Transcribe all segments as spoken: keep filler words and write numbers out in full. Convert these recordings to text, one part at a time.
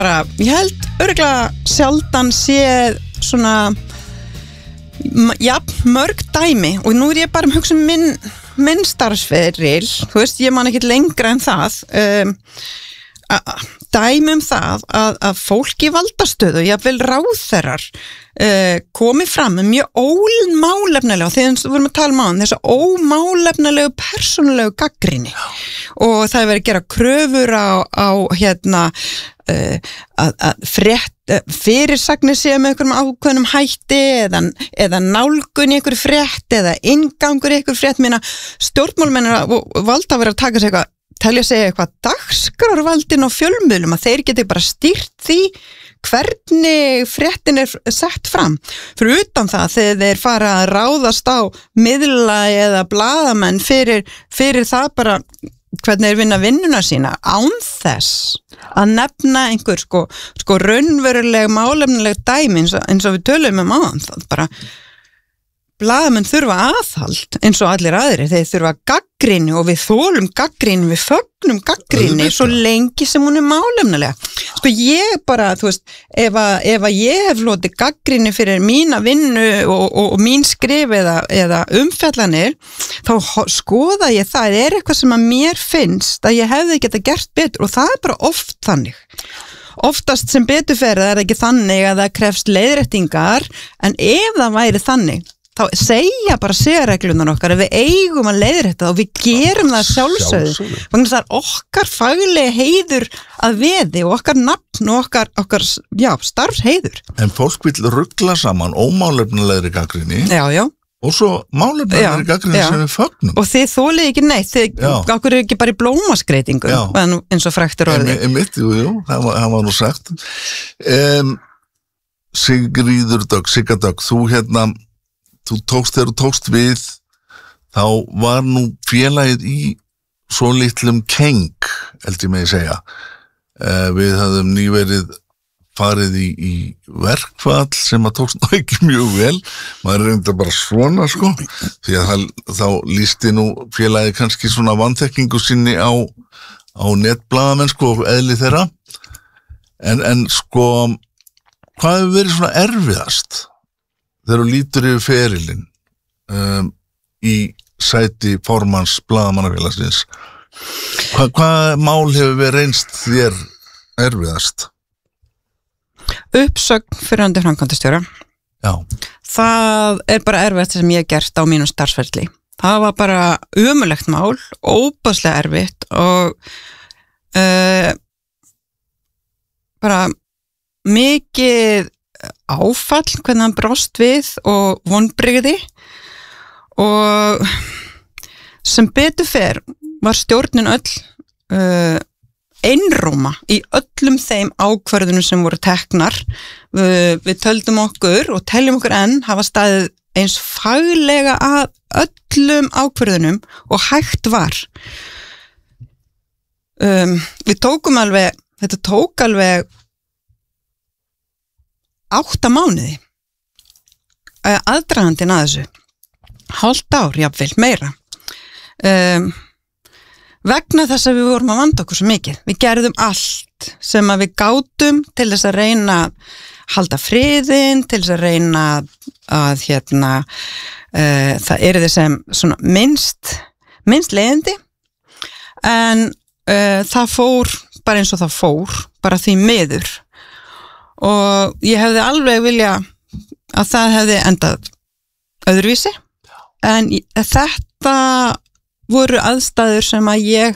bara, ég held örugglega sjaldan séð svona ja, mörg dæmi og nú er ég bara að hugsa um minn, minn starfsferil, þú veist, ég man ekkert lengra en það um, dæmi um það að, að fólk í valdastöðu, jafnvel ráðherrar uh, komi fram með mjög ómálefnalega, þegar við vorum að tala um á þess að ómálefnalegu persónulegu gagnrýni og það er verið að gera kröfur á, á hérna uh, að, að frétt fyrirsagnir séu með einhverjum ákveðnum hætti eða, eða nálgun í einhverju frétt eða inngangur í einhverju frétt minna stjórnmálmennir og valda að vera að taka sig eitthvað telja segja eitthvað dagskrárvaldin og fjölmiðlum að þeir geti bara stýrt því hvernig fréttin er sett fram. Fyrir utan það þegar þeir fara að ráðast á miðla eða blaðamenn fyrir, fyrir það bara hvernig þeir vinna vinnuna sína án þess að nefna einhver sko, sko raunveruleg málefnileg dæmi eins og, eins og við tölum um áðan það bara blaðamenn þurfa aðhald eins og allir aðrir, þeir þurfa gagnrýni og við þolum gagnrýni, við fögnum gagnrýni svo lengi sem hún er málefnilega. Sko ég bara, þú veist, ef að, ef að ég hef lotið gagnrýni fyrir mína vinnu og, og, og mín skrif eða, eða umfjallanir, þá skoða ég það, er eitthvað sem að mér finnst að ég hefði geta gert betur og það er bara oft þannig. Oftast sem betur fer er það ekki þannig að það krefst leiðréttingar, en ef það væri þannig, þá segja bara sérreglunar okkar að við eigum að leiðrétta og við gerum það sjálfsögðu vegna þess að okkar faglega heiður að veði og okkar nafn og okkar, okkar já, starfsheiður. En fólk vil rugla saman ómálefnilegri gagnrýni já, já. Og svo málefnilegri gagnrýni sem við fögnum. Og þið þólið ekki neitt, þið okkur er ekki bara í blómaskreitingu eins og fræktur orðið. Einmitt, jú, jú, það var, það var nú sagt. Um, Sigríður Dögg, Sigga Dögg, þú hérna þú tókst þegar þú tókst við þá var nú félagið í svo litlum keng held ég megi segja uh, við hafðum nýverið farið í, í verkfall sem að tókst nú ekki mjög vel maður reynda bara svona sko því að það, þá lýsti nú félagið kannski svona vanþekkingu sinni á, á netblaðamenn sko og eðli þeirra en, en sko hvað hefur verið svona erfiðast þegar þú lítur yfir ferilinn um, í sæti formanns blaðamannafélagsins Hva, hvað mál hefur verið reynst þér erfiðast? Uppsögn fyrrverandi framkvæmdastjóra Já Það er bara erfiðast sem ég hef gert á mínum starfsferli það var bara ömurlegt mál óbærslega erfitt og uh, bara mikið áfall, hvernig hann brást við og vonbrigði og sem betur fer var stjórnin öll uh, einróma í öllum þeim ákvörðunum sem voru teknar við, við töldum okkur og teljum okkur enn hafa staðið eins faglega að öllum ákvörðunum og hægt var um, við tókum alveg þetta tók alveg átta mánuði aðdragandinn að þessu hálft ár, jafnvel, meira um, vegna þess að við vorum að vanda okkur svo mikið við gerðum allt sem að við gátum til þess að reyna að halda friðinn, til þess að reyna að hérna uh, það eru þess sem svona minnst minnst leiðindi en uh, það fór bara eins og það fór bara því miður og ég hefði alveg vilja að það hefði endað öðruvísi en þetta voru aðstæður sem að ég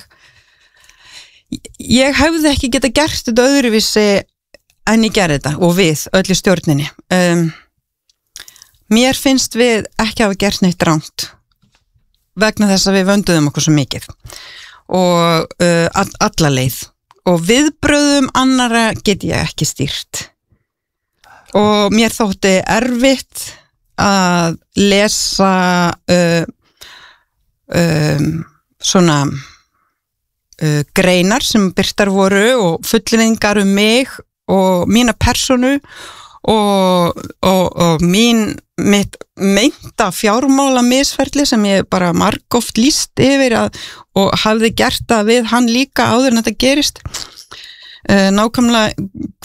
ég hefði ekki geta gert þetta öðruvísi en ég gerði þetta og við öll í stjórninni um, mér finnst við ekki hafa gert neitt rangt vegna þess að við vönduðum okkur svo mikið og uh, all, alla leið og viðbröðum annara get ég ekki stýrt og mér þótti erfitt að lesa uh, um, svona uh, greinar sem birtar voru og fullyrðingar um mig og mína persónu og, og, og mín mitt meinta fjármála misferli sem ég bara margoft lýst yfir að, og hafði gert það við hann líka áður en þetta gerist uh, nákvæmlega